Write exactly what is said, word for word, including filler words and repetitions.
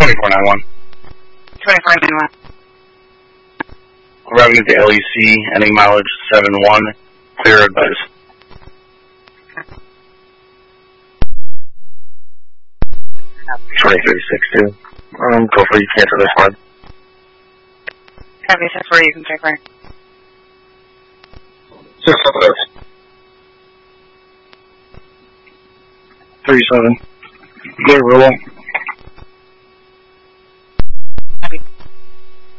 twenty-four nine one. twenty-four nine one. Arriving at the L E C, ending mileage seven one, clear advice. twenty thirty-six two. Um, go for it, you cancel this one. Copy, six four, you can check right. Six seven. Three seven. Clear, roll on.